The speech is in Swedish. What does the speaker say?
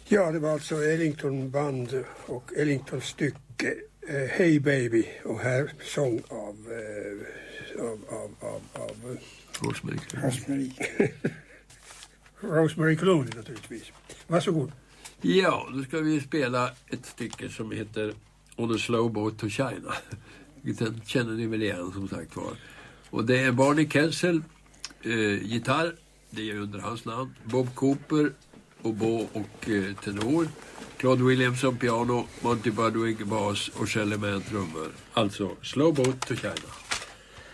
Ja, det var alltså Ellington band och Ellington stycke Hey Baby och här sång av Rosemary Clooney naturligtvis. Varsågod. Ja, då ska vi spela ett stycke som heter On a Slow Boat to China. Den känner ni väl igen som sagt var. Och det är Barney Kessel, gitarr, det är under hans namn. Bob Cooper, oboe och tenor. Claude Williamson piano, Monty Budwig bas och Shelley Mann trummor. Alltså Slow Boat to China.